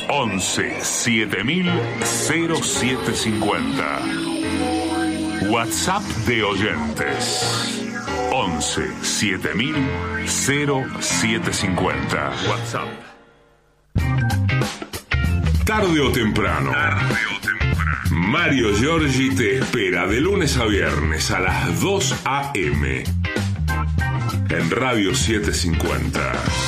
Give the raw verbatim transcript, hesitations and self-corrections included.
once siete mil cero siete cincuenta. WhatsApp de oyentes once siete mil cero siete cincuenta. WhatsApp. Tarde o temprano. Tarde o temprano. Mario Giorgi te espera de lunes a viernes a las dos a eme en Radio setecientos cincuenta.